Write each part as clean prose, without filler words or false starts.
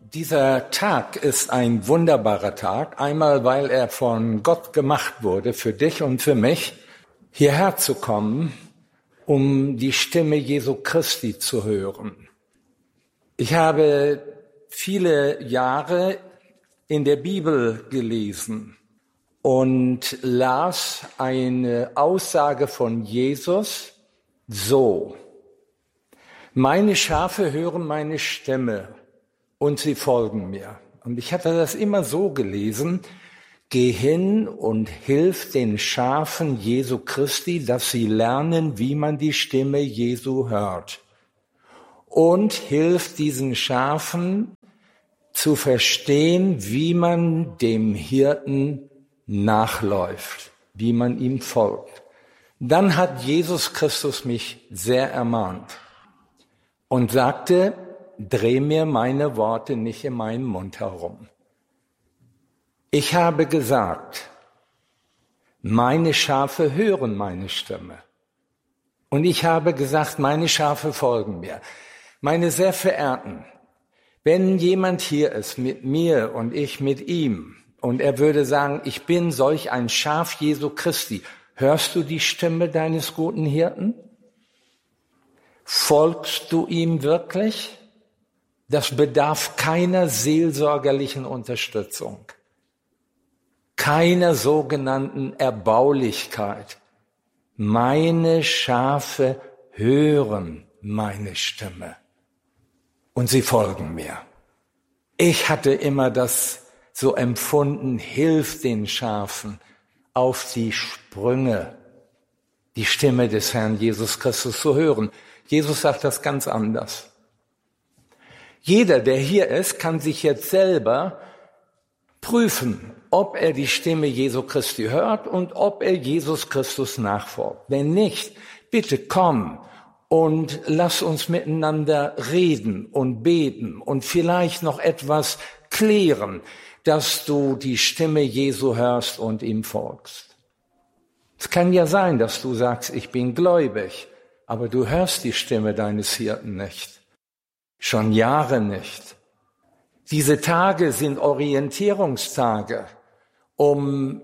Dieser Tag ist ein wunderbarer Tag, einmal weil er von Gott gemacht wurde, für dich und für mich, hierher zu kommen, um die Stimme Jesu Christi zu hören. Ich habe viele Jahre in der Bibel gelesen und las eine Aussage von Jesus so: Meine Schafe hören meine Stimme und sie folgen mir. Und ich hatte das immer so gelesen: Geh hin und hilf den Schafen Jesu Christi, dass sie lernen, wie man die Stimme Jesu hört. Und hilf diesen Schafen zu verstehen, wie man dem Hirten nachläuft, wie man ihm folgt. Dann hat Jesus Christus mich sehr ermahnt und sagte: Dreh mir meine Worte nicht in meinen Mund herum. Ich habe gesagt, meine Schafe hören meine Stimme. Und ich habe gesagt, meine Schafe folgen mir. Meine sehr Verehrten, wenn jemand hier ist mit mir und ich mit ihm und er würde sagen, ich bin solch ein Schaf Jesu Christi, hörst du die Stimme deines guten Hirten? Folgst du ihm wirklich? Das bedarf keiner seelsorgerlichen Unterstützung, keiner sogenannten Erbaulichkeit. Meine Schafe hören meine Stimme und sie folgen mir. Ich hatte immer das so empfunden: Hilf den Schafen auf die Sprünge, die Stimme des Herrn Jesus Christus zu hören. Jesus sagt das ganz anders. Jeder, der hier ist, kann sich jetzt selber prüfen, ob er die Stimme Jesu Christi hört und ob er Jesus Christus nachfolgt. Wenn nicht, bitte komm und lass uns miteinander reden und beten und vielleicht noch etwas klären, dass du die Stimme Jesu hörst und ihm folgst. Es kann ja sein, dass du sagst, ich bin gläubig, aber du hörst die Stimme deines Hirten nicht. Schon Jahre nicht. Diese Tage sind Orientierungstage, um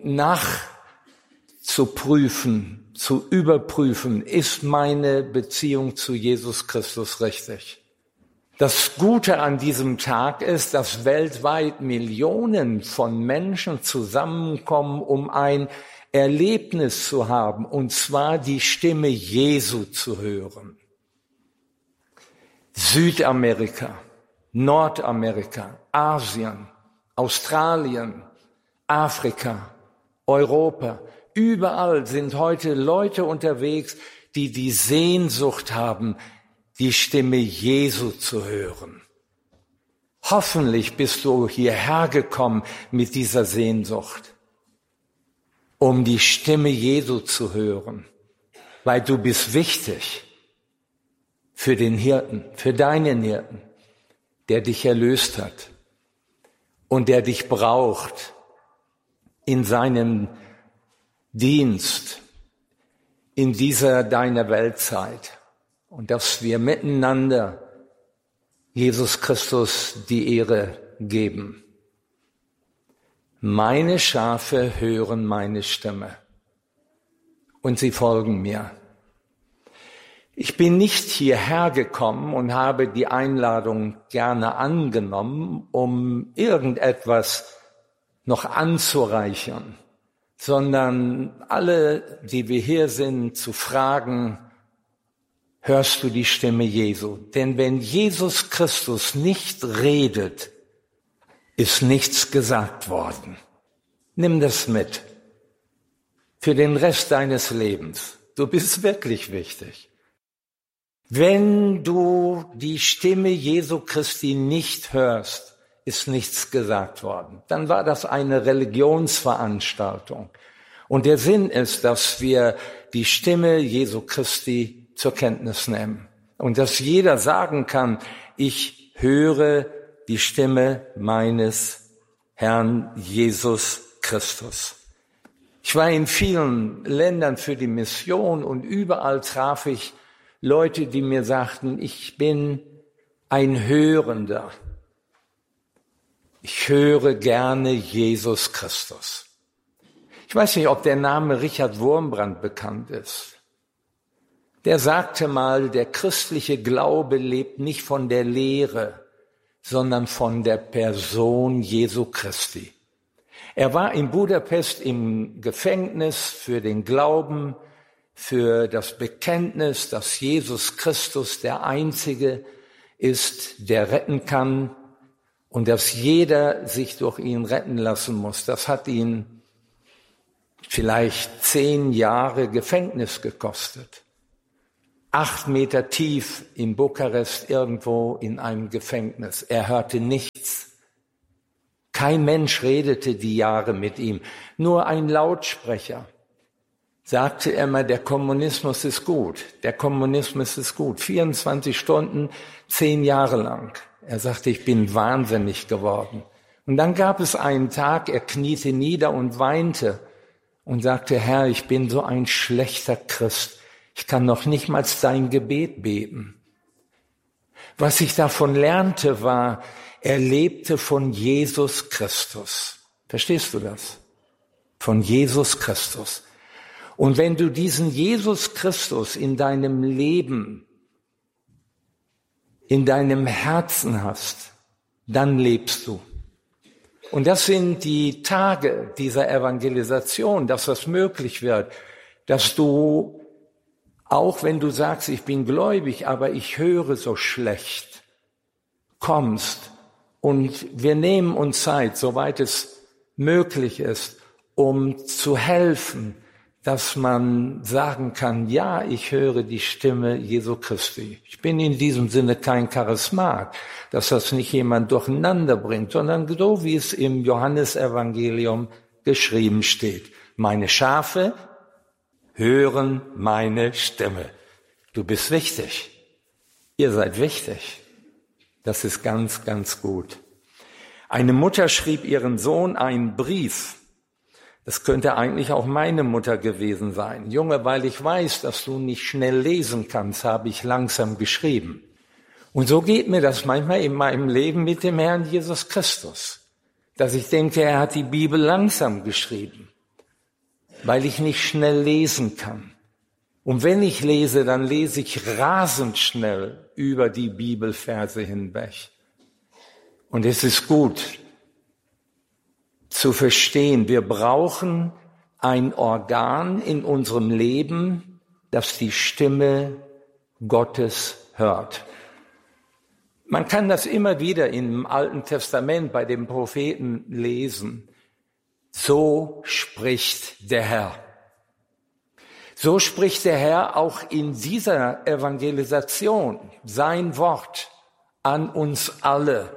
nachzuprüfen, zu überprüfen, ist meine Beziehung zu Jesus Christus richtig? Das Gute an diesem Tag ist, dass weltweit Millionen von Menschen zusammenkommen, um ein Erlebnis zu haben, und zwar die Stimme Jesu zu hören. Südamerika, Nordamerika, Asien, Australien, Afrika, Europa, überall sind heute Leute unterwegs, die die Sehnsucht haben, die Stimme Jesu zu hören. Hoffentlich bist du hierher gekommen mit dieser Sehnsucht, um die Stimme Jesu zu hören, weil du bist wichtig für den Hirten, für deinen Hirten, der dich erlöst hat und der dich braucht in seinem Dienst, in dieser deiner Weltzeit, und dass wir miteinander Jesus Christus die Ehre geben. Meine Schafe hören meine Stimme und sie folgen mir. Ich bin nicht hierher gekommen und habe die Einladung gerne angenommen, um irgendetwas noch anzureichern, sondern alle, die wir hier sind, zu fragen: Hörst du die Stimme Jesu? Denn wenn Jesus Christus nicht redet, ist nichts gesagt worden. Nimm das mit für den Rest deines Lebens. Du bist wirklich wichtig. Wenn du die Stimme Jesu Christi nicht hörst, ist nichts gesagt worden. Dann war das eine Religionsveranstaltung. Und der Sinn ist, dass wir die Stimme Jesu Christi zur Kenntnis nehmen. Und dass jeder sagen kann: Ich höre die Stimme meines Herrn Jesus Christus. Ich war in vielen Ländern für die Mission und überall traf ich Leute, die mir sagten: Ich bin ein Hörender. Ich höre gerne Jesus Christus. Ich weiß nicht, ob der Name Richard Wurmbrand bekannt ist. Der sagte mal, der christliche Glaube lebt nicht von der Lehre, sondern von der Person Jesu Christi. Er war in Budapest im Gefängnis für den Glauben, für das Bekenntnis, dass Jesus Christus der Einzige ist, der retten kann und dass jeder sich durch ihn retten lassen muss. Das hat ihn vielleicht 10 Jahre Gefängnis gekostet. 8 Meter tief in Bukarest irgendwo in einem Gefängnis. Er hörte nichts. Kein Mensch redete die Jahre mit ihm. Nur ein Lautsprecher sagte immer, der Kommunismus ist gut. Der Kommunismus ist gut. 24 Stunden, 10 Jahre lang. Er sagte, ich bin wahnsinnig geworden. Und dann gab es einen Tag, er kniete nieder und weinte und sagte, Herr, ich bin so ein schlechter Christ. Ich kann noch nicht mal dein Gebet beten. Was ich davon lernte, war, er lebte von Jesus Christus. Verstehst du das? Von Jesus Christus. Und wenn du diesen Jesus Christus in deinem Leben, in deinem Herzen hast, dann lebst du. Und das sind die Tage dieser Evangelisation, dass das möglich wird, dass du, auch wenn du sagst, ich bin gläubig, aber ich höre so schlecht, kommst und wir nehmen uns Zeit, soweit es möglich ist, um zu helfen, dass man sagen kann, ja, ich höre die Stimme Jesu Christi. Ich bin in diesem Sinne kein Charismat, dass das nicht jemand durcheinander bringt, sondern so, wie es im Johannesevangelium geschrieben steht. Meine Schafe hören meine Stimme. Du bist wichtig. Ihr seid wichtig. Das ist ganz, ganz gut. Eine Mutter schrieb ihren Sohn einen Brief. Das könnte eigentlich auch meine Mutter gewesen sein. Junge, weil ich weiß, dass du nicht schnell lesen kannst, habe ich langsam geschrieben. Und so geht mir das manchmal in meinem Leben mit dem Herrn Jesus Christus, dass ich denke, er hat die Bibel langsam geschrieben, weil ich nicht schnell lesen kann. Und wenn ich lese, dann lese ich rasend schnell über die Bibelverse hinweg. Und es ist gut zu verstehen, wir brauchen ein Organ in unserem Leben, das die Stimme Gottes hört. Man kann das immer wieder im Alten Testament bei den Propheten lesen. So spricht der Herr. So spricht der Herr auch in dieser Evangelisation, sein Wort an uns alle,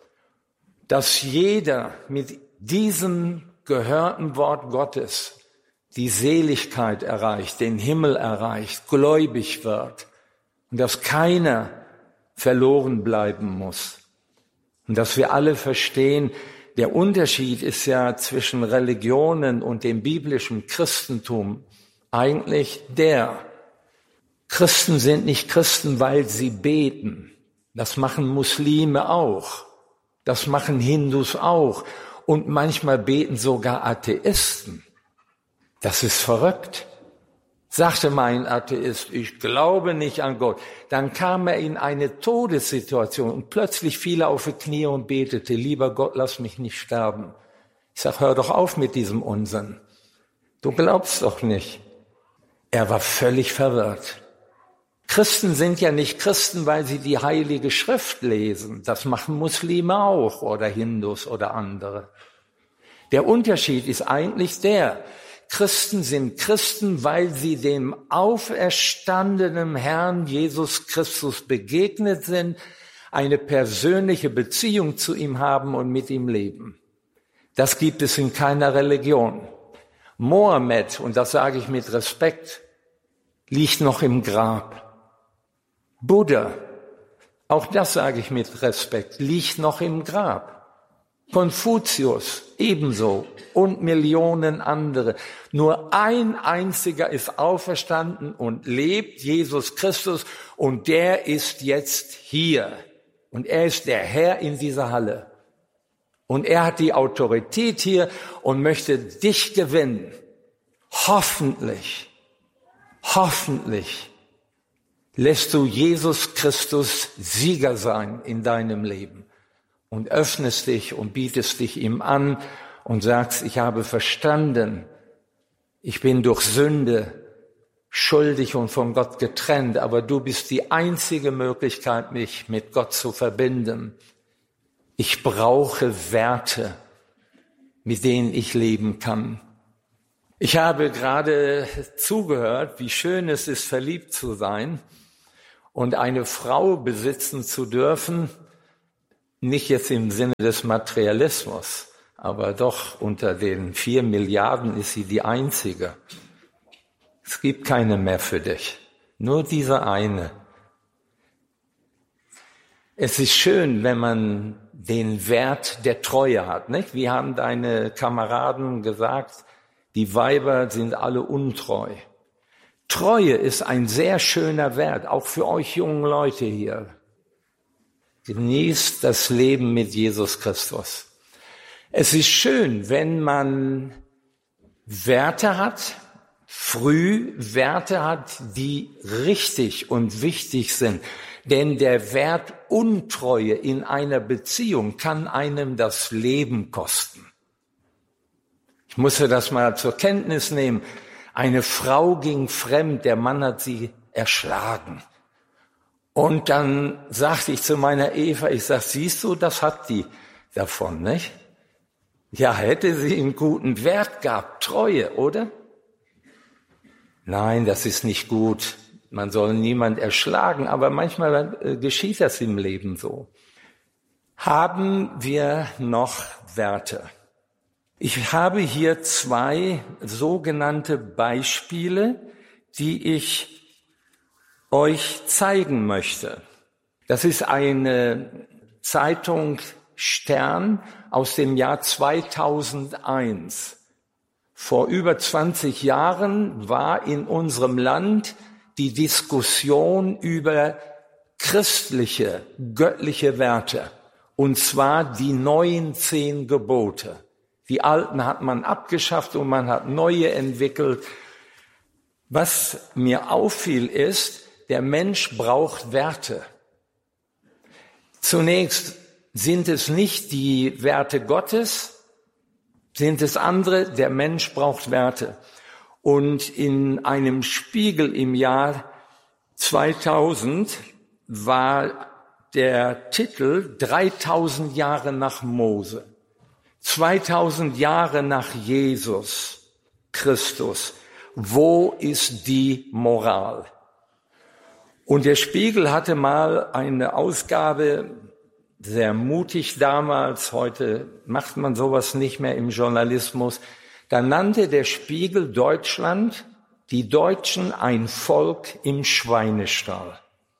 dass jeder mit diesem gehörten Wort Gottes die Seligkeit erreicht, den Himmel erreicht, gläubig wird und dass keiner verloren bleiben muss. Und dass wir alle verstehen, der Unterschied ist ja zwischen Religionen und dem biblischen Christentum eigentlich der: Christen sind nicht Christen, weil sie beten. Das machen Muslime auch. Das machen Hindus auch. Und manchmal beten sogar Atheisten. Das ist verrückt. Sagte mal ein Atheist, ich glaube nicht an Gott. Dann kam er in eine Todessituation und plötzlich fiel er auf die Knie und betete, lieber Gott, lass mich nicht sterben. Ich sag, hör doch auf mit diesem Unsinn. Du glaubst doch nicht. Er war völlig verwirrt. Christen sind ja nicht Christen, weil sie die Heilige Schrift lesen. Das machen Muslime auch oder Hindus oder andere. Der Unterschied ist eigentlich der: Christen sind Christen, weil sie dem auferstandenen Herrn Jesus Christus begegnet sind, eine persönliche Beziehung zu ihm haben und mit ihm leben. Das gibt es in keiner Religion. Mohammed, und das sage ich mit Respekt, liegt noch im Grab. Buddha, auch das sage ich mit Respekt, liegt noch im Grab. Konfuzius ebenso und Millionen andere. Nur ein einziger ist auferstanden und lebt, Jesus Christus, und der ist jetzt hier. Und er ist der Herr in dieser Halle. Und er hat die Autorität hier und möchte dich gewinnen. Hoffentlich lässt du Jesus Christus Sieger sein in deinem Leben und öffnest dich und bietest dich ihm an und sagst, ich habe verstanden, ich bin durch Sünde schuldig und von Gott getrennt, aber du bist die einzige Möglichkeit, mich mit Gott zu verbinden. Ich brauche Werte, mit denen ich leben kann. Ich habe gerade zugehört, wie schön es ist, verliebt zu sein und eine Frau besitzen zu dürfen, nicht jetzt im Sinne des Materialismus, aber doch unter den 4 Milliarden ist sie die einzige. Es gibt keine mehr für dich, nur diese eine. Es ist schön, wenn man den Wert der Treue hat, nicht? Wie haben deine Kameraden gesagt, die Weiber sind alle untreu. Treue ist ein sehr schöner Wert, auch für euch jungen Leute hier. Genießt das Leben mit Jesus Christus. Es ist schön, wenn man Werte hat, früh Werte hat, die richtig und wichtig sind. Denn der Wert Untreue in einer Beziehung kann einem das Leben kosten. Ich musste das mal zur Kenntnis nehmen. Eine Frau ging fremd, der Mann hat sie erschlagen. Und dann sagte ich zu meiner Eva, ich sag, siehst du, das hat die davon, nicht? Ja, hätte sie einen guten Wert gehabt, Treue, oder? Nein, das ist nicht gut. Man soll niemand erschlagen, aber manchmal geschieht das im Leben so. Haben wir noch Werte? Ich habe hier 2 sogenannte Beispiele, die ich euch zeigen möchte. Das ist eine Zeitung Stern aus dem Jahr 2001. Vor über 20 Jahren war in unserem Land die Diskussion über christliche, göttliche Werte, und zwar die neuen 10 Gebote. Die alten hat man abgeschafft und man hat neue entwickelt. Was mir auffiel ist, der Mensch braucht Werte. Zunächst sind es nicht die Werte Gottes, sind es andere, der Mensch braucht Werte. Und in einem Spiegel im Jahr 2000 war der Titel 3000 Jahre nach Mose, 2000 Jahre nach Jesus Christus. Wo ist die Moral? Und der Spiegel hatte mal eine Ausgabe, sehr mutig damals, heute macht man sowas nicht mehr im Journalismus. Da nannte der Spiegel Deutschland, die Deutschen, ein Volk im Schweinestall.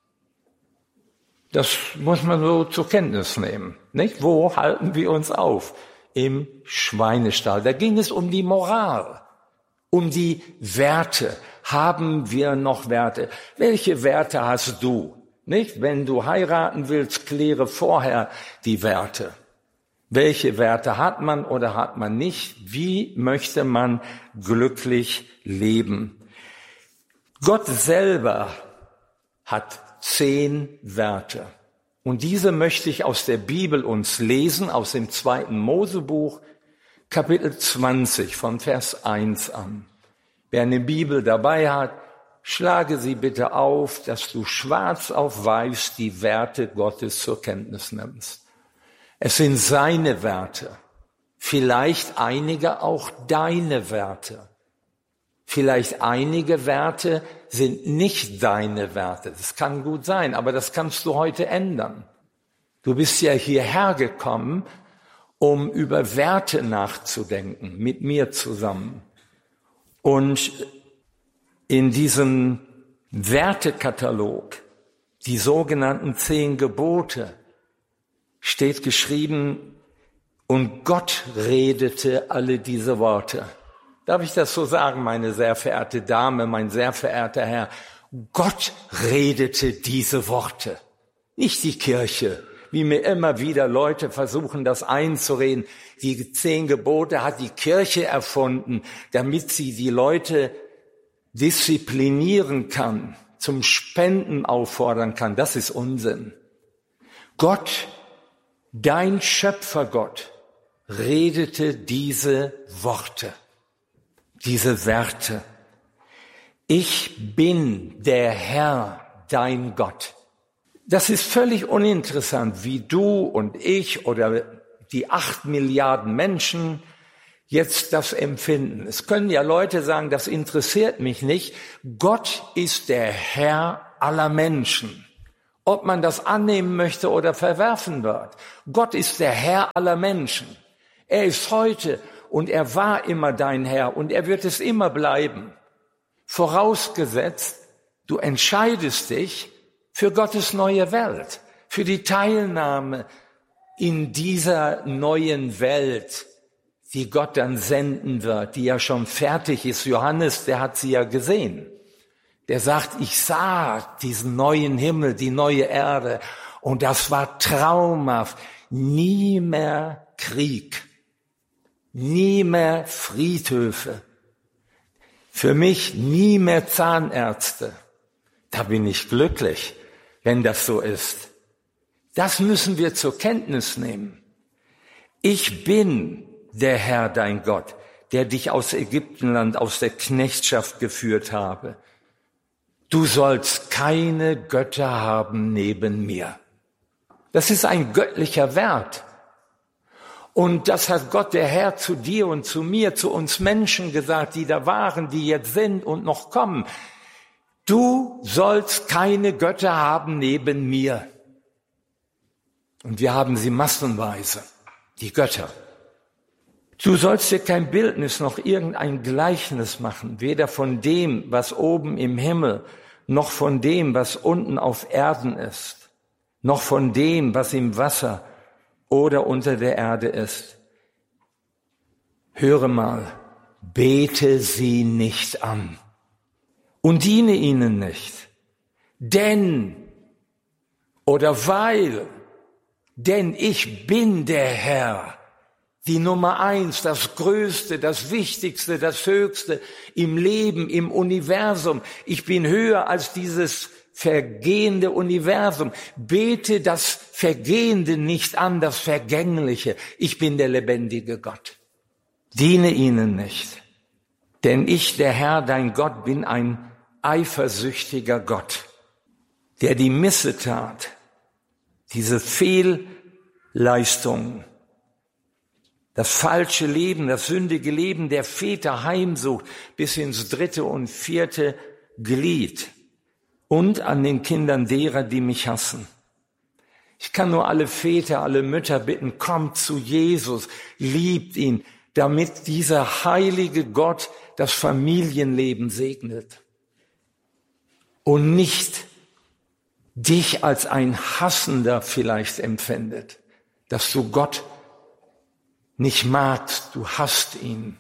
Das muss man so zur Kenntnis nehmen, nicht? Wo halten wir uns auf? Im Schweinestall. Da ging es um die Moral, um die Werte. Haben wir noch Werte? Welche Werte hast du? Nicht? Wenn du heiraten willst, kläre vorher die Werte. Welche Werte hat man oder hat man nicht? Wie möchte man glücklich leben? Gott selber hat 10 Werte. Und diese möchte ich aus der Bibel uns lesen, aus dem 2. Mosebuch, Kapitel 20, von Vers 1 an. Wer eine Bibel dabei hat, schlage sie bitte auf, dass du schwarz auf weiß die Werte Gottes zur Kenntnis nimmst. Es sind seine Werte, vielleicht einige auch deine Werte. Vielleicht einige Werte sind nicht deine Werte. Das kann gut sein, aber das kannst du heute ändern. Du bist ja hierher gekommen, um über Werte nachzudenken, mit mir zusammen. Und in diesem Wertekatalog, die sogenannten 10 Gebote, steht geschrieben, und Gott redete alle diese Worte. Darf ich das so sagen, meine sehr verehrte Dame, mein sehr verehrter Herr? Gott redete diese Worte, nicht die Kirche, wie mir immer wieder Leute versuchen, das einzureden. Die 10 Gebote hat die Kirche erfunden, damit sie die Leute disziplinieren kann, zum Spenden auffordern kann. Das ist Unsinn. Gott, dein Schöpfergott, redete diese Worte, diese Werte. Ich bin der Herr, dein Gott. Das ist völlig uninteressant, wie du und ich oder die 8 Milliarden Menschen jetzt das empfinden. Es können ja Leute sagen, das interessiert mich nicht. Gott ist der Herr aller Menschen. Ob man das annehmen möchte oder verwerfen wird. Gott ist der Herr aller Menschen. Er ist heute und er war immer dein Herr und er wird es immer bleiben. Vorausgesetzt, du entscheidest dich für Gottes neue Welt, für die Teilnahme in dieser neuen Welt, die Gott dann senden wird, die ja schon fertig ist. Johannes, der hat sie ja gesehen. Der sagt, ich sah diesen neuen Himmel, die neue Erde und das war traumhaft. Nie mehr Krieg, nie mehr Friedhöfe, für mich nie mehr Zahnärzte. Da bin ich glücklich, wenn das so ist. Das müssen wir zur Kenntnis nehmen. Ich bin der Herr, dein Gott, der dich aus Ägyptenland, aus der Knechtschaft geführt habe. Du sollst keine Götter haben neben mir. Das ist ein göttlicher Wert. Und das hat Gott, der Herr, zu dir und zu mir, zu uns Menschen gesagt, die da waren, die jetzt sind und noch kommen. Du sollst keine Götter haben neben mir. Und wir haben sie massenweise, die Götter. Du sollst dir kein Bildnis noch irgendein Gleichnis machen, weder von dem, was oben im Himmel, noch von dem, was unten auf Erden ist, noch von dem, was im Wasser oder unter der Erde ist. Höre mal, bete sie nicht an und diene ihnen nicht, denn oder weil, denn ich bin der Herr, die Nummer 1, das Größte, das Wichtigste, das Höchste im Leben, im Universum. Ich bin höher als dieses vergehende Universum. Bete das Vergehende nicht an, das Vergängliche. Ich bin der lebendige Gott. Diene ihnen nicht. Denn ich, der Herr, dein Gott, bin ein eifersüchtiger Gott, der die Missetat, diese Fehlleistungen, das falsche Leben, das sündige Leben der Väter heimsucht bis ins 3. und 4. Glied und an den Kindern derer, die mich hassen. Ich kann nur alle Väter, alle Mütter bitten, kommt zu Jesus, liebt ihn, damit dieser heilige Gott das Familienleben segnet und nicht dich als ein Hassender vielleicht empfindet, dass du Gott nicht magst, du hasst ihn.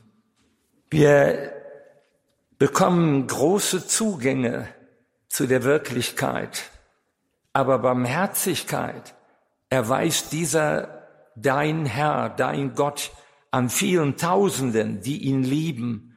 Wir bekommen große Zugänge zu der Wirklichkeit, aber Barmherzigkeit erweist dieser dein Herr, dein Gott an vielen Tausenden, die ihn lieben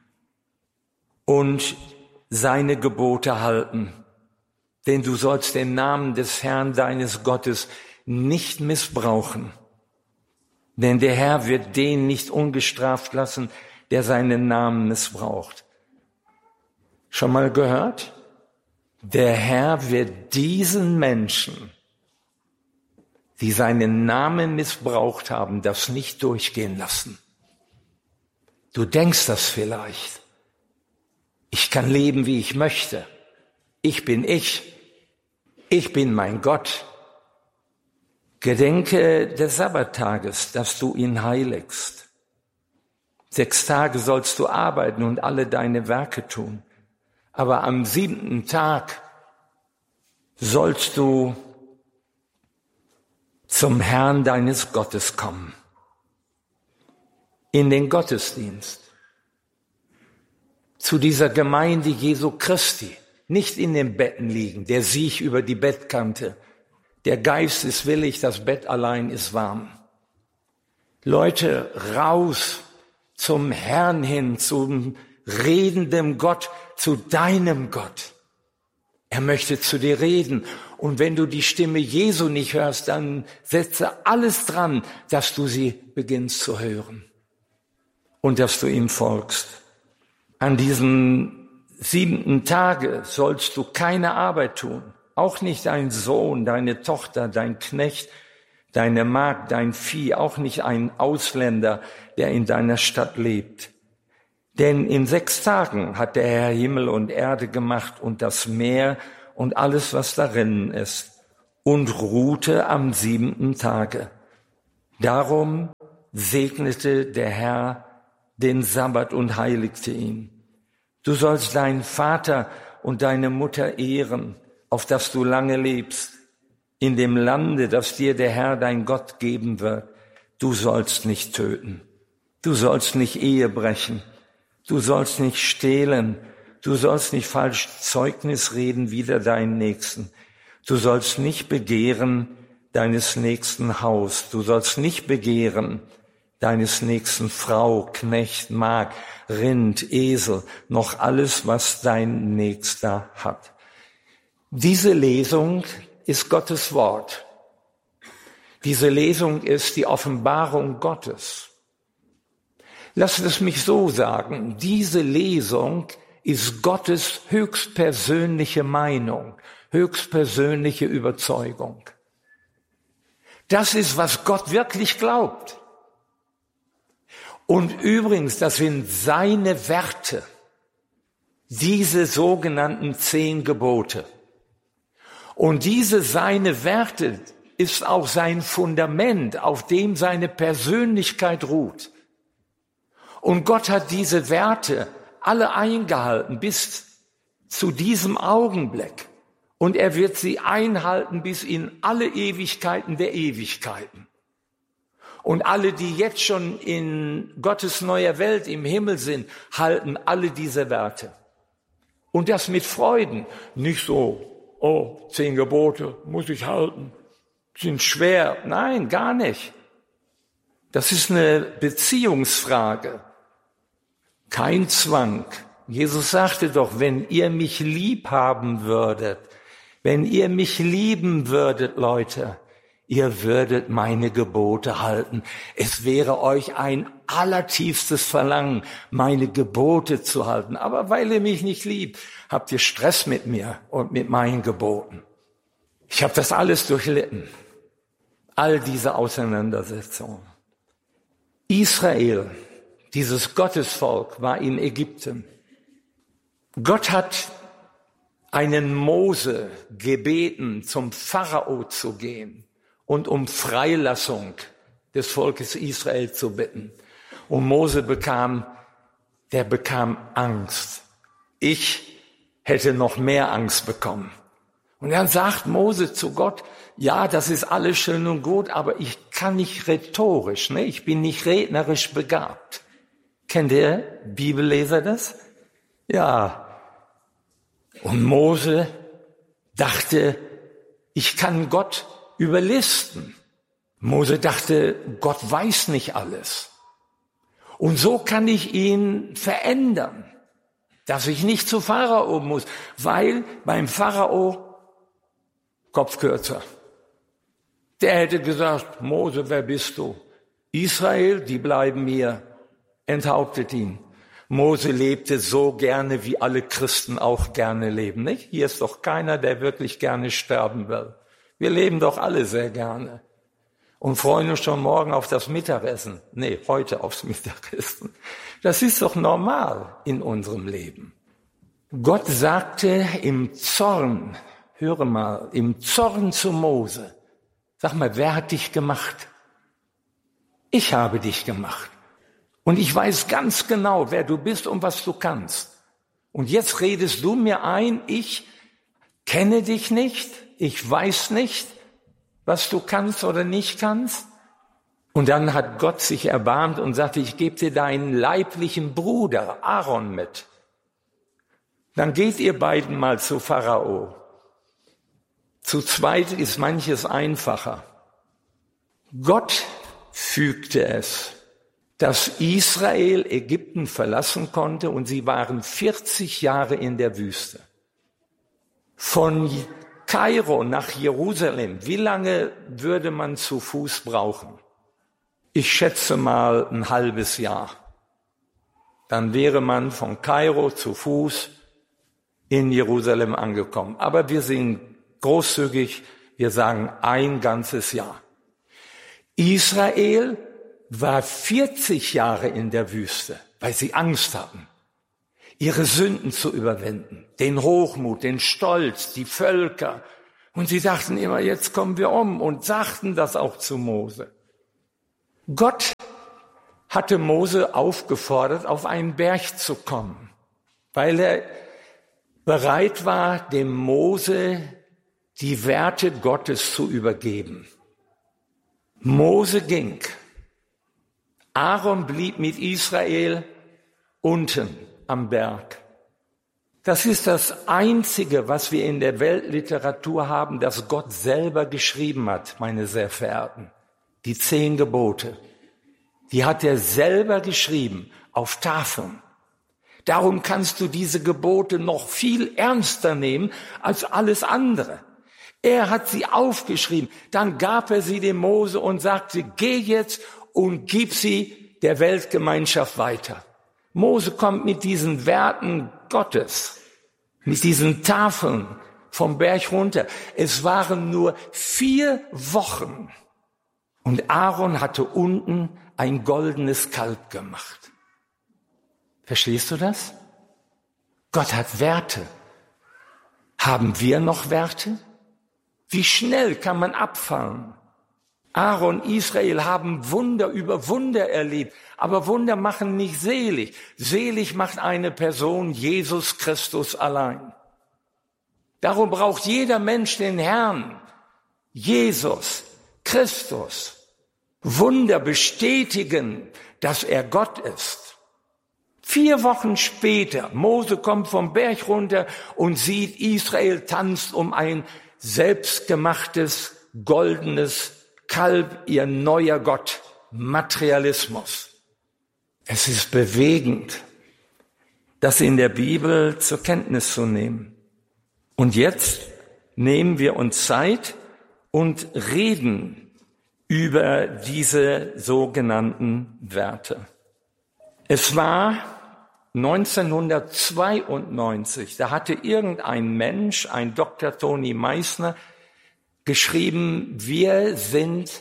und seine Gebote halten. Denn du sollst den Namen des Herrn, deines Gottes, nicht missbrauchen. Denn der Herr wird den nicht ungestraft lassen, der seinen Namen missbraucht. Schon mal gehört? Der Herr wird diesen Menschen, die seinen Namen missbraucht haben, das nicht durchgehen lassen. Du denkst das vielleicht. Ich kann leben, wie ich möchte. Ich bin ich. Ich bin mein Gott. Gedenke des Sabbattages, dass du ihn heiligst. 6 Tage sollst du arbeiten und alle deine Werke tun. Aber am 7. Tag sollst du zum Herrn deines Gottes kommen. In den Gottesdienst. Zu dieser Gemeinde Jesu Christi. Nicht in den Betten liegen, der Sieg über die Bettkante. Der Geist ist willig, das Bett allein ist warm. Leute, raus zum Herrn hin, zum redenden Gott, zu deinem Gott. Er möchte zu dir reden. Und wenn du die Stimme Jesu nicht hörst, dann setze alles dran, dass du sie beginnst zu hören und dass du ihm folgst. An diesem 7. Tage sollst du keine Arbeit tun, auch nicht dein Sohn, deine Tochter, dein Knecht, deine Magd, dein Vieh, auch nicht ein Ausländer, der in deiner Stadt lebt. Denn in 6 Tagen hat der Herr Himmel und Erde gemacht und das Meer und alles, was darin ist, und ruhte am 7. Tage. Darum segnete der Herr den Sabbat und heiligte ihn. Du sollst deinen Vater und deine Mutter ehren, auf dass du lange lebst, in dem Lande, das dir der Herr dein Gott geben wird. Du sollst nicht töten, du sollst nicht Ehe brechen, du sollst nicht stehlen, du sollst nicht falsch Zeugnis reden wider deinen Nächsten, du sollst nicht begehren deines Nächsten Haus, du sollst nicht begehren deines Nächsten Frau, Knecht, Magd, Rind, Esel, noch alles, was dein Nächster hat. Diese Lesung ist Gottes Wort. Diese Lesung ist die Offenbarung Gottes. Lasst es mich so sagen, diese Lesung ist Gottes höchstpersönliche Meinung, höchstpersönliche Überzeugung. Das ist, was Gott wirklich glaubt. Und übrigens, das sind seine Werte, diese sogenannten 10 Gebote. Und diese seine Werte ist auch sein Fundament, auf dem seine Persönlichkeit ruht. Und Gott hat diese Werte alle eingehalten bis zu diesem Augenblick. Und er wird sie einhalten bis in alle Ewigkeiten der Ewigkeiten. Und alle, die jetzt schon in Gottes neuer Welt im Himmel sind, halten alle diese Werte. Und das mit Freuden. Nicht so, 10 Gebote muss ich halten, sind schwer. Nein, gar nicht. Das ist eine Beziehungsfrage. Kein Zwang. Jesus sagte doch, wenn ihr mich lieb haben würdet, wenn ihr mich lieben würdet, Leute, ihr würdet meine Gebote halten. Es wäre euch ein allertiefstes Verlangen, meine Gebote zu halten. Aber weil ihr mich nicht liebt, habt ihr Stress mit mir und mit meinen Geboten. Ich habe das alles durchlitten. All diese Auseinandersetzungen. Israel, dieses Gottesvolk, war in Ägypten. Gott hat einen Mose gebeten, zum Pharao zu gehen und um Freilassung des Volkes Israel zu bitten. Und Mose bekam Angst. Ich hätte noch mehr Angst bekommen. Und dann sagt Mose zu Gott, ja, das ist alles schön und gut, aber ich kann nicht rhetorisch, ne? Ich bin nicht rednerisch begabt. Kennt ihr Bibelleser das? Ja. Und Mose dachte, ich kann Gott überlisten. Mose dachte, Gott weiß nicht alles. Und so kann ich ihn verändern, dass ich nicht zu Pharao muss, weil beim Pharao Kopf kürzer. Der hätte gesagt, Mose, wer bist du? Israel, die bleiben hier. Enthauptet ihn. Mose lebte so gerne, wie alle Christen auch gerne leben, nicht? Hier ist doch keiner, der wirklich gerne sterben will. Wir leben doch alle sehr gerne und freuen uns schon morgen auf das Mittagessen. Nee, heute aufs Mittagessen. Das ist doch normal in unserem Leben. Gott sagte im Zorn, höre mal, im Zorn zu Mose, sag mal, wer hat dich gemacht? Ich habe dich gemacht. Und ich weiß ganz genau, wer du bist und was du kannst. Und jetzt redest du mir ein, ich kenne dich nicht, ich weiß nicht, was du kannst oder nicht kannst. Und dann hat Gott sich erbarmt und sagte, ich gebe dir deinen leiblichen Bruder Aaron mit. Dann geht ihr beiden mal zu Pharao. Zu zweit ist manches einfacher. Gott fügte es, dass Israel Ägypten verlassen konnte und sie waren 40 Jahre in der Wüste. Von Kairo nach Jerusalem, wie lange würde man zu Fuß brauchen? Ich schätze mal ein halbes Jahr. Dann wäre man von Kairo zu Fuß in Jerusalem angekommen. Aber wir sind großzügig, wir sagen ein ganzes Jahr. Israel war 40 Jahre in der Wüste, weil sie Angst hatten, ihre Sünden zu überwinden, den Hochmut, den Stolz, die Völker. Und sie dachten immer, jetzt kommen wir um und sagten das auch zu Mose. Gott hatte Mose aufgefordert, auf einen Berg zu kommen, weil er bereit war, dem Mose die Werte Gottes zu übergeben. Mose ging. Aaron blieb mit Israel unten am Berg. Das ist das Einzige, was wir in der Weltliteratur haben, das Gott selber geschrieben hat, meine sehr Verehrten. Die 10 Gebote. Die hat er selber geschrieben auf Tafeln. Darum kannst du diese Gebote noch viel ernster nehmen als alles andere. Er hat sie aufgeschrieben, dann gab er sie dem Mose und sagte, geh jetzt und gib sie der Weltgemeinschaft weiter. Mose kommt mit diesen Werten Gottes, mit diesen Tafeln vom Berg runter. Es waren nur 4 Wochen und Aaron hatte unten ein goldenes Kalb gemacht. Verstehst du das? Gott hat Werte. Haben wir noch Werte? Wie schnell kann man abfallen? Aaron, Israel haben Wunder über Wunder erlebt, aber Wunder machen nicht selig. Selig macht eine Person, Jesus Christus allein. Darum braucht jeder Mensch den Herrn, Jesus Christus. Wunder bestätigen, dass er Gott ist. 4 Wochen später, Mose kommt vom Berg runter und sieht, Israel tanzt um ein selbstgemachtes, goldenes Kalb, ihr neuer Gott, Materialismus. Es ist bewegend, das in der Bibel zur Kenntnis zu nehmen. Und jetzt nehmen wir uns Zeit und reden über diese sogenannten Werte. Es war 1992, da hatte irgendein Mensch, ein Dr. Toni Meissner, geschrieben, wir sind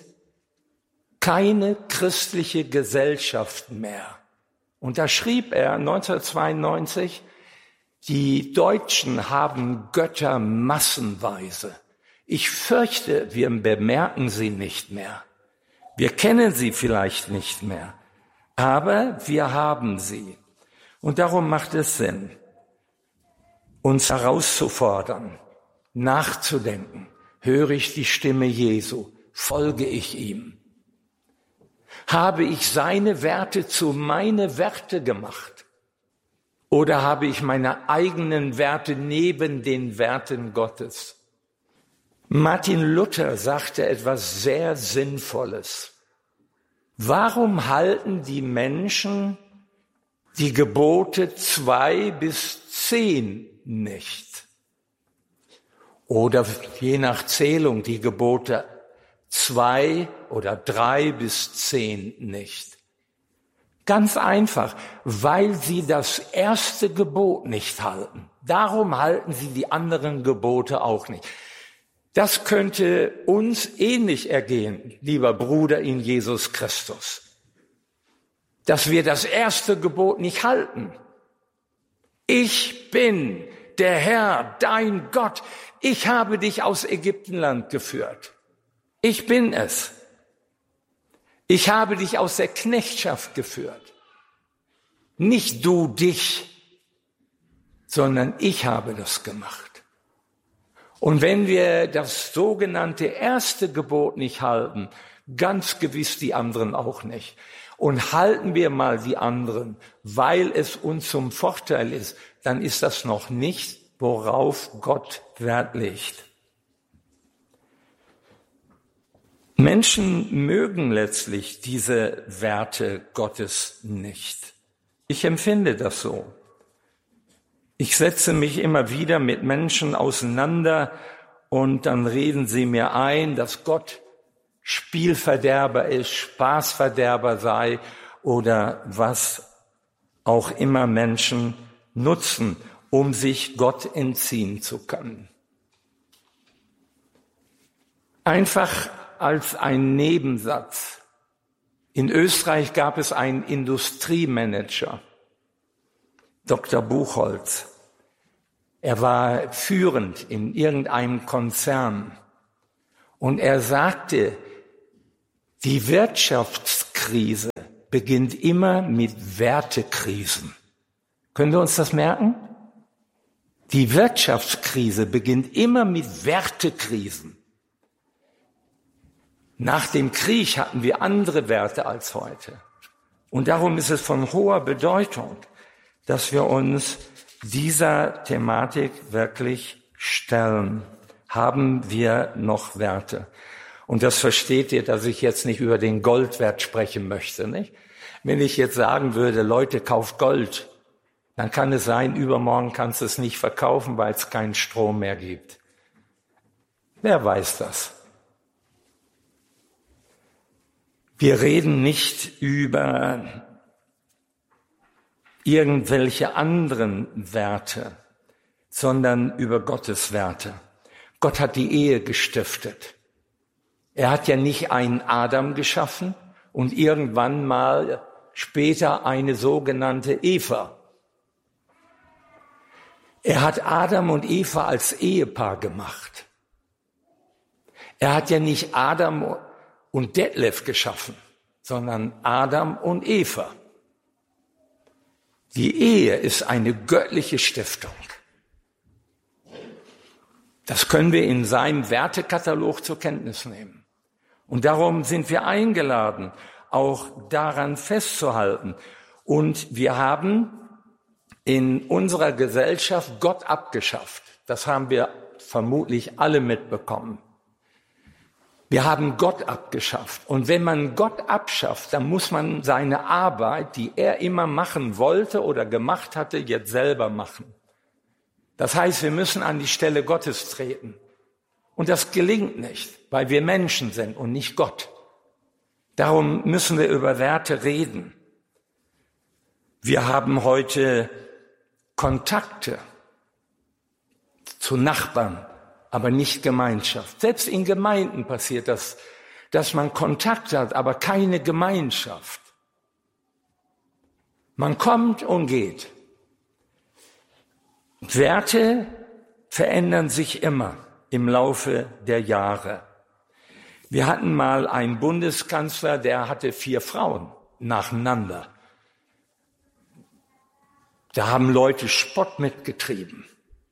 keine christliche Gesellschaft mehr. Und da schrieb er 1992, die Deutschen haben Götter massenweise. Ich fürchte, wir bemerken sie nicht mehr. Wir kennen sie vielleicht nicht mehr, aber wir haben sie. Und darum macht es Sinn, uns herauszufordern, nachzudenken. Höre ich die Stimme Jesu? Folge ich ihm? Habe ich seine Werte zu meine Werte gemacht? Oder habe ich meine eigenen Werte neben den Werten Gottes? Martin Luther sagte etwas sehr Sinnvolles. Warum halten die Menschen die Gebote 2 bis 10 nicht? Oder je nach Zählung die Gebote 2 oder 3 bis 10 nicht. Ganz einfach, weil sie das erste Gebot nicht halten. Darum halten sie die anderen Gebote auch nicht. Das könnte uns ähnlich ergehen, lieber Bruder in Jesus Christus, dass wir das erste Gebot nicht halten. Ich bin der Herr, dein Gott. Ich habe dich aus Ägyptenland geführt. Ich bin es. Ich habe dich aus der Knechtschaft geführt. Nicht du dich, sondern ich habe das gemacht. Und wenn wir das sogenannte erste Gebot nicht halten, ganz gewiss die anderen auch nicht. Und halten wir mal die anderen, weil es uns zum Vorteil ist, dann ist das noch nicht, worauf Gott Wert legt. Menschen mögen letztlich diese Werte Gottes nicht. Ich empfinde das so. Ich setze mich immer wieder mit Menschen auseinander und dann reden sie mir ein, dass Gott Spielverderber ist, Spaßverderber sei oder was auch immer Menschen nutzen, um sich Gott entziehen zu können. Einfach als ein Nebensatz. In Österreich gab es einen Industriemanager, Dr. Buchholz. Er war führend in irgendeinem Konzern und er sagte, die Wirtschaftskrise beginnt immer mit Wertekrisen. Können wir uns das merken? Die Wirtschaftskrise beginnt immer mit Wertekrisen. Nach dem Krieg hatten wir andere Werte als heute. Und darum ist es von hoher Bedeutung, dass wir uns dieser Thematik wirklich stellen. Haben wir noch Werte? Und das versteht ihr, dass ich jetzt nicht über den Goldwert sprechen möchte, nicht? Wenn ich jetzt sagen würde, Leute, kauft Gold, dann kann es sein, übermorgen kannst du es nicht verkaufen, weil es keinen Strom mehr gibt. Wer weiß das? Wir reden nicht über irgendwelche anderen Werte, sondern über Gottes Werte. Gott hat die Ehe gestiftet. Er hat ja nicht einen Adam geschaffen und irgendwann mal später eine sogenannte Eva. Er hat Adam und Eva als Ehepaar gemacht. Er hat ja nicht Adam und Detlef geschaffen, sondern Adam und Eva. Die Ehe ist eine göttliche Stiftung. Das können wir in seinem Wertekatalog zur Kenntnis nehmen. Und darum sind wir eingeladen, auch daran festzuhalten. Und wir haben in unserer Gesellschaft Gott abgeschafft. Das haben wir vermutlich alle mitbekommen. Wir haben Gott abgeschafft. Und wenn man Gott abschafft, dann muss man seine Arbeit, die er immer machen wollte oder gemacht hatte, jetzt selber machen. Das heißt, wir müssen an die Stelle Gottes treten. Und das gelingt nicht, weil wir Menschen sind und nicht Gott. Darum müssen wir über Werte reden. Wir haben heute Kontakte zu Nachbarn, aber nicht Gemeinschaft. Selbst in Gemeinden passiert das, dass man Kontakt hat, aber keine Gemeinschaft. Man kommt und geht. Werte verändern sich immer im Laufe der Jahre. Wir hatten mal einen Bundeskanzler, der hatte 4 Frauen nacheinander. Da haben Leute Spott mitgetrieben.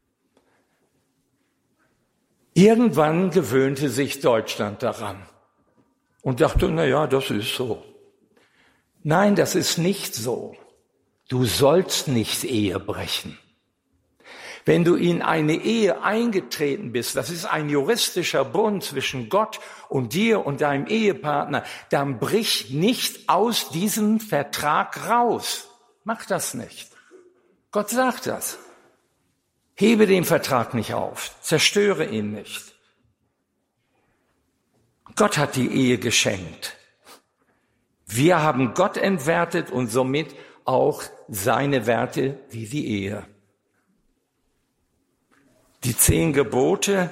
Irgendwann gewöhnte sich Deutschland daran und dachte, na ja, das ist so. Nein, das ist nicht so. Du sollst nicht Ehe brechen. Wenn du in eine Ehe eingetreten bist, das ist ein juristischer Bund zwischen Gott und dir und deinem Ehepartner, dann brich nicht aus diesem Vertrag raus. Mach das nicht. Gott sagt das. Hebe den Vertrag nicht auf, zerstöre ihn nicht. Gott hat die Ehe geschenkt. Wir haben Gott entwertet und somit auch seine Werte wie die Ehe. Die 10 Gebote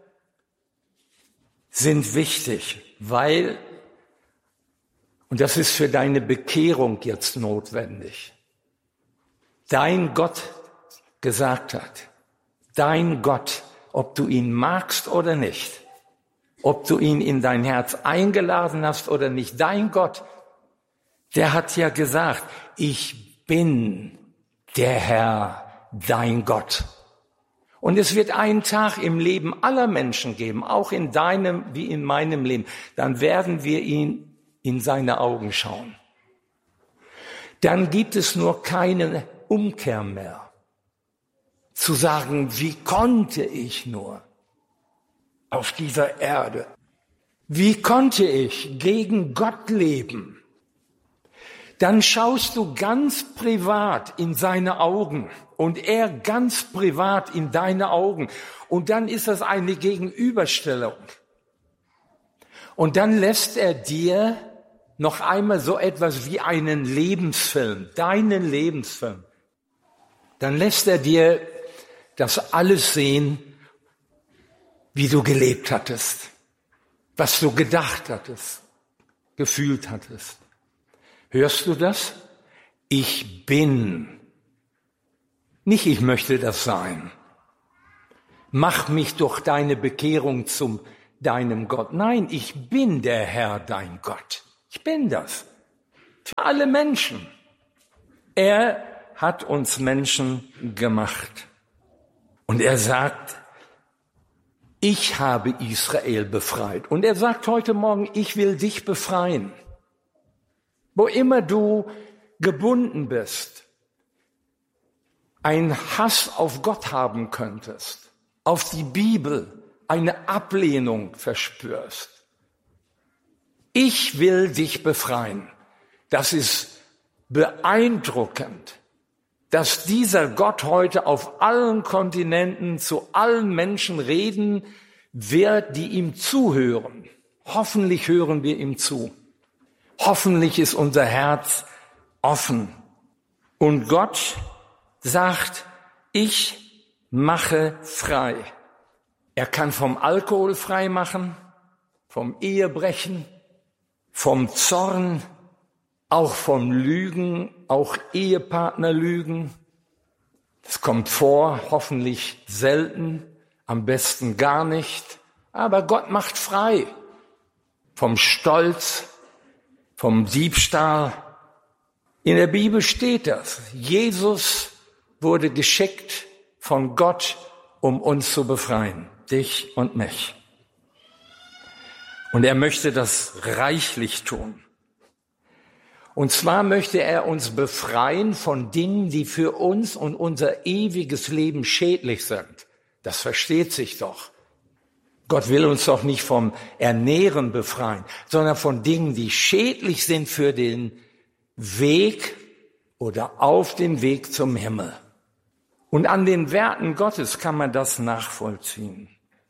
sind wichtig, weil, und das ist für deine Bekehrung jetzt notwendig, dein Gott gesagt hat, dein Gott, ob du ihn magst oder nicht, ob du ihn in dein Herz eingeladen hast oder nicht, dein Gott, der hat ja gesagt, ich bin der Herr, dein Gott. Und es wird einen Tag im Leben aller Menschen geben, auch in deinem wie in meinem Leben. Dann werden wir ihn in seine Augen schauen. Dann gibt es nur keine Umkehr mehr. Zu sagen, wie konnte ich nur auf dieser Erde Wie konnte ich gegen Gott leben? Dann schaust du ganz privat in seine Augen und er ganz privat in deine Augen. Und dann ist das eine Gegenüberstellung. Und dann lässt er dir noch einmal so etwas wie einen Lebensfilm, deinen Lebensfilm. Dann lässt er dir das alles sehen, wie du gelebt hattest, was du gedacht hattest, gefühlt hattest. Hörst du das? Ich bin. Nicht ich möchte das sein. Mach mich durch deine Bekehrung zu deinem Gott. Nein, ich bin der Herr, dein Gott. Ich bin das. Für alle Menschen. Er hat uns Menschen gemacht. Und er sagt, ich habe Israel befreit. Und er sagt heute Morgen, ich will dich befreien. Wo immer du gebunden bist, einen Hass auf Gott haben könntest, auf die Bibel, eine Ablehnung verspürst. Ich will dich befreien. Das ist beeindruckend, dass dieser Gott heute auf allen Kontinenten zu allen Menschen reden wird, die ihm zuhören. Hoffentlich hören wir ihm zu. Hoffentlich ist unser Herz offen. Und Gott sagt, ich mache frei. Er kann vom Alkohol frei machen, vom Ehebrechen, vom Zorn, auch vom Lügen, auch Ehepartner lügen. Das kommt vor, hoffentlich selten, am besten gar nicht. Aber Gott macht frei vom Stolz, vom Diebstahl. In der Bibel steht das. Jesus wurde geschickt von Gott, um uns zu befreien, dich und mich. Und er möchte das reichlich tun. Und zwar möchte er uns befreien von Dingen, die für uns und unser ewiges Leben schädlich sind. Das versteht sich doch. Gott will uns doch nicht vom Ernähren befreien, sondern von Dingen, die schädlich sind für den Weg oder auf dem Weg zum Himmel. Und an den Werken Gottes kann man das nachvollziehen.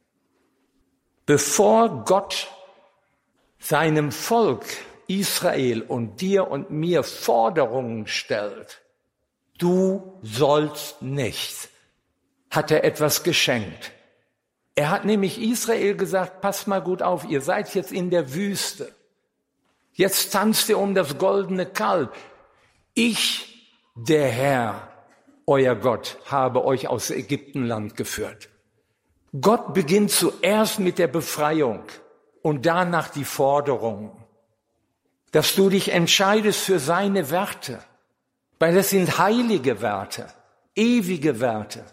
Bevor Gott seinem Volk Israel und dir und mir Forderungen stellt, du sollst nicht, hat er etwas geschenkt. Er hat nämlich Israel gesagt, passt mal gut auf, ihr seid jetzt in der Wüste. Jetzt tanzt ihr um das goldene Kalb. Ich, der Herr, euer Gott, habe euch aus Ägyptenland geführt. Gott beginnt zuerst mit der Befreiung und danach die Forderung, dass du dich entscheidest für seine Werte, weil das sind heilige Werte, ewige Werte.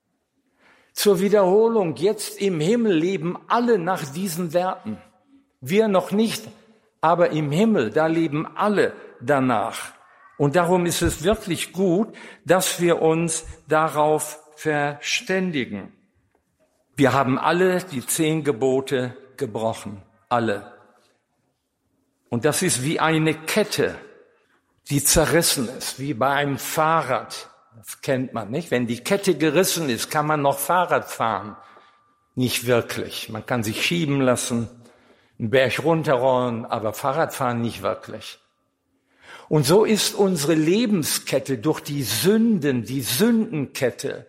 Zur Wiederholung, jetzt im Himmel leben alle nach diesen Werten. Wir noch nicht, aber im Himmel, da leben alle danach. Und darum ist es wirklich gut, dass wir uns darauf verständigen. Wir haben alle die 10 Gebote gebrochen, alle. Und das ist wie eine Kette, die zerrissen ist, wie bei einem Fahrrad. Das kennt man, nicht? Wenn die Kette gerissen ist, kann man noch Fahrrad fahren. Nicht wirklich. Man kann sich schieben lassen, einen Berg runterrollen, aber Fahrradfahren nicht wirklich. Und so ist unsere Lebenskette durch die Sünden, die Sündenkette,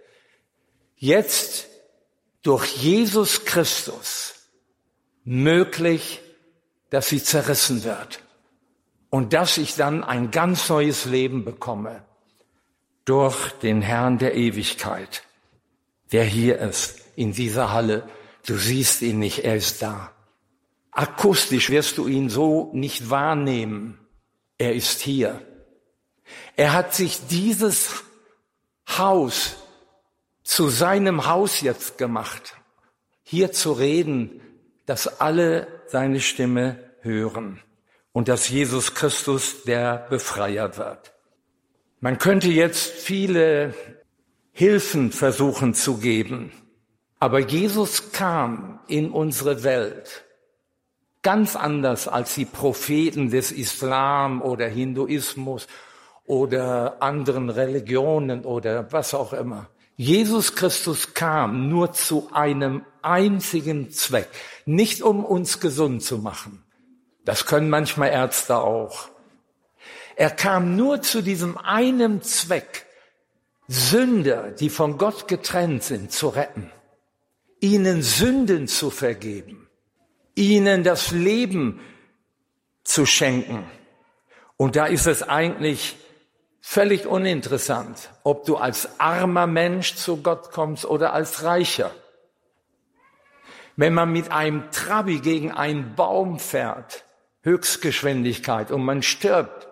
jetzt durch Jesus Christus möglich, dass sie zerrissen wird und dass ich dann ein ganz neues Leben bekomme durch den Herrn der Ewigkeit, der hier ist, in dieser Halle. Du siehst ihn nicht, er ist da. Akustisch wirst du ihn so nicht wahrnehmen. Er ist hier. Er hat sich dieses Haus zu seinem Haus jetzt gemacht, hier zu reden, dass alle seine Stimme hören und dass Jesus Christus der Befreier wird. Man könnte jetzt viele Hilfen versuchen zu geben, aber Jesus kam in unsere Welt Ganz anders als die Propheten des Islam oder Hinduismus oder anderen Religionen oder was auch immer. Jesus Christus kam nur zu einem einzigen Zweck, nicht um uns gesund zu machen. Das können manchmal Ärzte auch. Er kam nur zu diesem einen Zweck, Sünder, die von Gott getrennt sind, zu retten, ihnen Sünden zu vergeben, ihnen das Leben zu schenken. Und da ist es eigentlich völlig uninteressant, ob du als armer Mensch zu Gott kommst oder als Reicher. Wenn man mit einem Trabi gegen einen Baum fährt, Höchstgeschwindigkeit, und man stirbt,